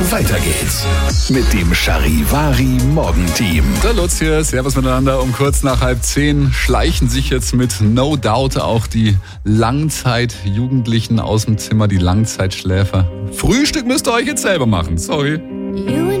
Weiter geht's mit dem Charivari Morgenteam. Der Lutz hier, servus miteinander. Um kurz nach 9:30 schleichen sich jetzt mit No Doubt auch die Langzeitjugendlichen aus dem Zimmer, die Langzeitschläfer. Frühstück müsst ihr euch jetzt selber machen, sorry.